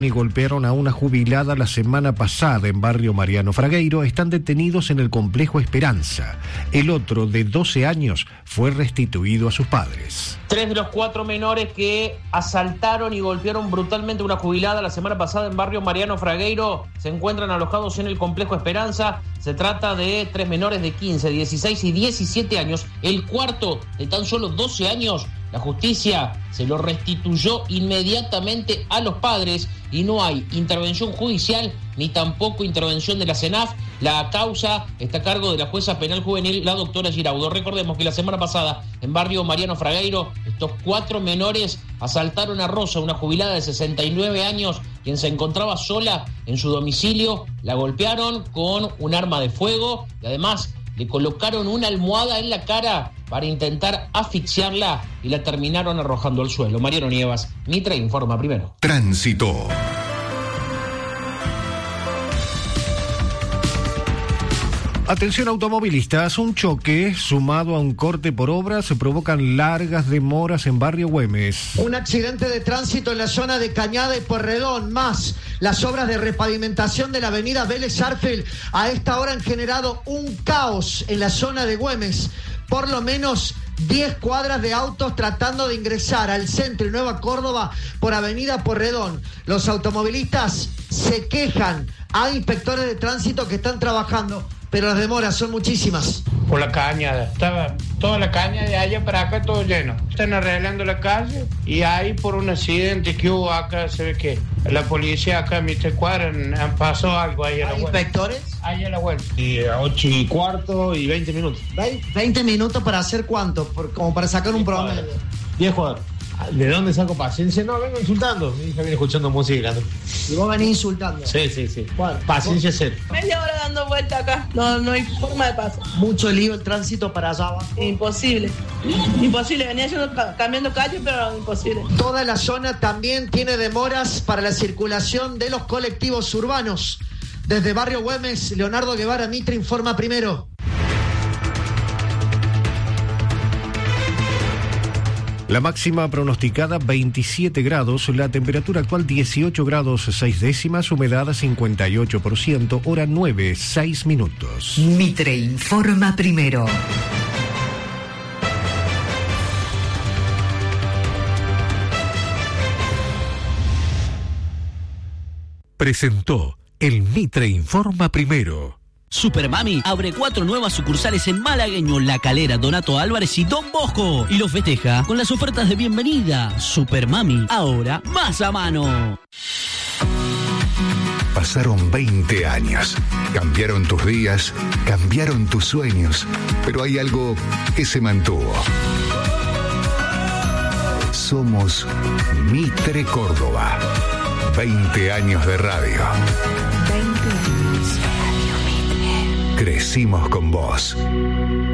y golpearon a una jubilada la semana pasada en barrio Mariano Fragueiro están detenidos en el complejo Esperanza. El otro, de 12 años, fue restituido a sus padres. 3 de los 4 menores que asaltaron y golpearon brutalmente a una jubilada la semana pasada en barrio Mariano Fragueiro se encuentran alojados en el complejo Esperanza. Se trata de 3 menores de 15, 16 y 17 años. El cuarto, de tan solo 12 años, la justicia se lo restituyó inmediatamente a los padres y no hay intervención judicial ni tampoco intervención de la CENAF. La causa está a cargo de la jueza penal juvenil, la doctora Giraudo. Recordemos que la semana pasada, en barrio Mariano Fragueiro, estos 4 menores asaltaron a Rosa, una jubilada de 69 años, quien se encontraba sola en su domicilio. La golpearon con un arma de fuego y además le colocaron una almohada en la cara para intentar asfixiarla y la terminaron arrojando al suelo. Mariano Nievas, Mitre informa primero. Tránsito. Atención automovilistas, un choque sumado a un corte por obras provocan largas demoras en barrio Güemes. Un accidente de tránsito en la zona de Cañada y Porredón, más las obras de repavimentación de la avenida Vélez Sarsfield a esta hora han generado un caos en la zona de Güemes. Por lo menos 10 cuadras de autos tratando de ingresar al centro y Nueva Córdoba por avenida Porredón. Los automovilistas se quejan a inspectores de tránsito que están trabajando, pero las demoras son muchísimas. Por la cañada, estaba toda la caña de allá para acá todo lleno. Están arreglando la calle y ahí por un accidente que hubo acá, se ve que la policía acá en Mitre Cuadra pasó algo ahí a la vuelta. ¿Inspectores? Ahí a la vuelta. Y a 8:15 y 20 minutos. 20 minutos para hacer cuánto, como para sacar un promedio. 10 cuadros. ¿De dónde saco paciencia? No, vengo insultando. Mi hija viene escuchando música. Y vos venís insultando. Sí. Bueno, paciencia cero. Media hora dando vuelta acá. No hay forma de pasar. Mucho lío el tránsito para allá abajo. Imposible. Venía cambiando calle, pero imposible. Toda la zona también tiene demoras para la circulación de los colectivos urbanos. Desde Barrio Güemes, Leonardo Guevara, Mitre informa primero. La máxima pronosticada 27 grados, la temperatura actual 18 grados 6 décimas, humedad 58%, hora 9, 6 minutos. Mitre informa primero. Presentó el Mitre informa primero. Supermami abre 4 nuevas sucursales en Malagueño, La Calera, Donato Álvarez y Don Bosco. Y los festeja con las ofertas de bienvenida. Supermami, ahora más a mano. Pasaron 20 años. Cambiaron tus días, cambiaron tus sueños. Pero hay algo que se mantuvo. Somos Mitre Córdoba. 20 años de radio. 20 años. Crecimos con vos.